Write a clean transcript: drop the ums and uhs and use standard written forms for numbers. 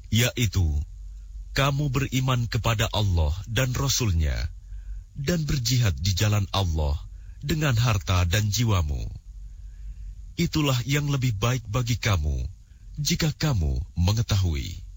yaitu kamu beriman kepada Allah dan Rasul-Nya dan berjihad di jalan Allah dengan harta dan jiwamu. Itulah yang lebih baik bagi kamu jika kamu mengetahui.